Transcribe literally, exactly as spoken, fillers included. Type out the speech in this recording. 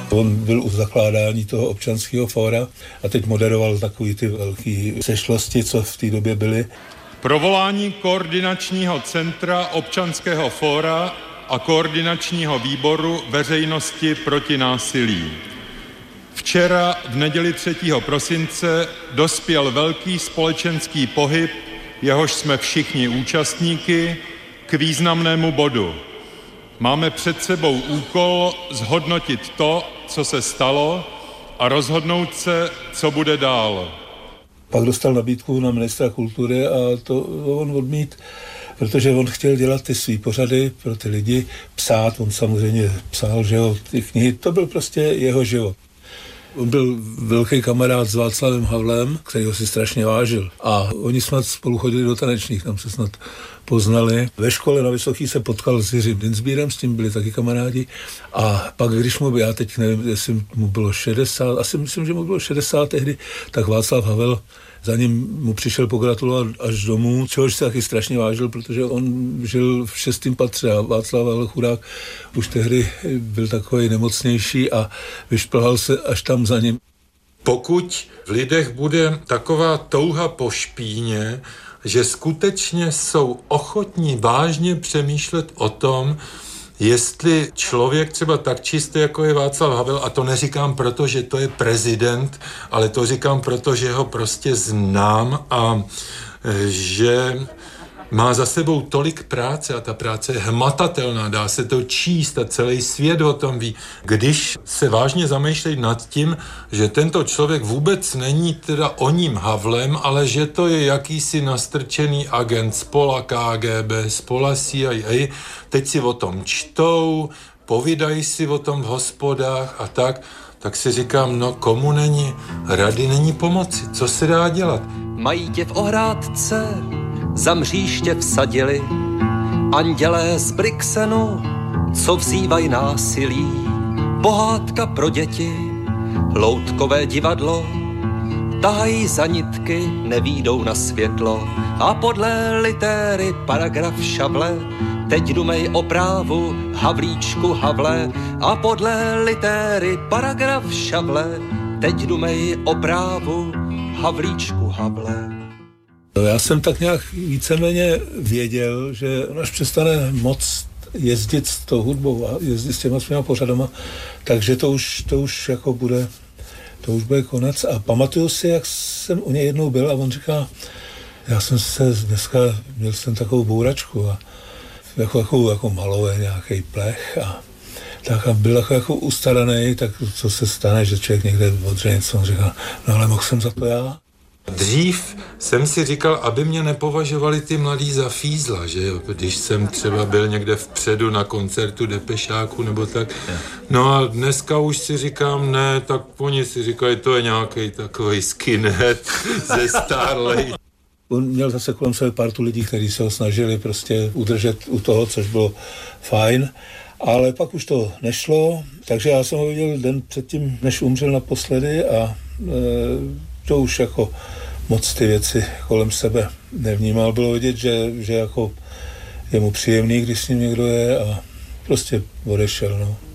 On byl u zakládání toho občanského fóra a teď moderoval takový ty velký sešlosti, co v té době byly. Provolání koordinačního centra občanského fóra a koordinačního výboru veřejnosti proti násilí. Včera v neděli třetího prosince dospěl velký společenský pohyb, jehož jsme všichni účastníky, k významnému bodu. Máme před sebou úkol zhodnotit to, co se stalo, a rozhodnout se, co bude dál. Pak dostal nabídku na ministra kultury a to on odmít, protože on chtěl dělat ty svý pořady pro ty lidi, psát, on samozřejmě psal, že jo, ty knihy, to byl prostě jeho život. On byl velký kamarád s Václavem Havlem, kterýho si strašně vážil. A oni snad spolu chodili do tanečních, tam se snad poznali. Ve škole na Vysoký se potkal s Jiřím Dinsbírem, s tím byli taky kamarádi. A pak, když mu, já teď nevím, jestli mu bylo šedesát, asi myslím, že mu bylo šedesát tehdy, tak Václav Havel za ním mu přišel pogratulovat až domů, čehož se taky strašně vážil, protože on žil v šestém patře a Václav Havel chudák už tehdy byl takový nemocnější a vyšplhal se až tam za ním. Pokud v lidech bude taková touha po špíně, že skutečně jsou ochotní vážně přemýšlet o tom, jestli člověk třeba tak čistý, jako je Václav Havel, a to neříkám proto, že to je prezident, ale to říkám proto, že ho prostě znám a že má za sebou tolik práce a ta práce je hmatatelná, dá se to číst a celý svět o tom ví. Když se vážně zamýšlejí nad tím, že tento člověk vůbec není teda o ním Havlem, ale že to je jakýsi nastrčený agent z pola K G B, z pola C I A, teď si o tom čtou, povídají si o tom v hospodách a tak, tak si říkám, no komu není rady, není pomoci, co se dá dělat? Mají tě v ohrádce, za mříště vsadili andělé z Brixenu, co vzývají násilí. Pohádka pro děti, loutkové divadlo, tahají za nitky, nevídou na světlo. A podle litéry paragraf šable, teď dumej o právu, Havlíčku Havle. A podle litéry paragraf šable, teď dumej o právu, Havlíčku Havle. Já jsem tak nějak víceméně věděl, že až přestane moc jezdit s tou hudbou a jezdit s těma svýma pořadama, takže to už, to už jako bude, to už bude konec. A pamatuju si, jak jsem u něj jednou byl a on říká, já jsem se dneska, měl jsem takovou bouračku a jako, jako, jako malové nějaký plech a tak a byl jako, jako ustaraný, tak co se stane, že člověk někde odře něco, on říká, no ale mohl jsem za to já. Dřív jsem si říkal, aby mě nepovažovali ty mladí za fízla, že jo, když jsem třeba byl někde vpředu na koncertu Depešáku nebo tak. No a dneska už si říkám, ne, tak oni si říkají, to je nějaký takovej skinhead ze Starley. On měl zase kolem sebe partu lidí, kteří se ho snažili prostě udržet u toho, což bylo fajn, ale pak už to nešlo, takže já jsem ho viděl den předtím, než umřel naposledy a e, to už jako moc ty věci kolem sebe nevnímal. Bylo vidět, že, že jako je mu příjemný, když s ním někdo je a prostě odešel, no.